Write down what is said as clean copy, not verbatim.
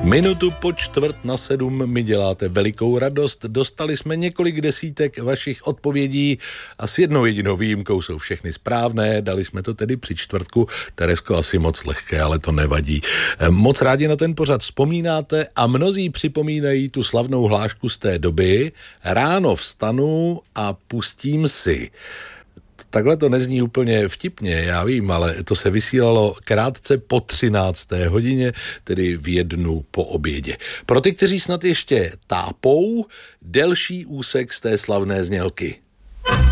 Minutu po 6:45 mi děláte velikou radost. Dostali jsme několik desítek vašich odpovědí a s jednou jedinou výjimkou jsou všechny správné. Dali jsme to tedy při čtvrtku. Teresko, asi moc lehké, ale to nevadí. Moc rádi na ten pořad vzpomínáte a mnozí připomínají tu slavnou hlášku z té doby. Ráno vstanu a pustím si. Takhle to nezní úplně vtipně, já vím, ale to se vysílalo krátce po 13. hodině, tedy v 1 po obědě. Pro ty, kteří snad ještě tápou, delší úsek z té slavné znělky.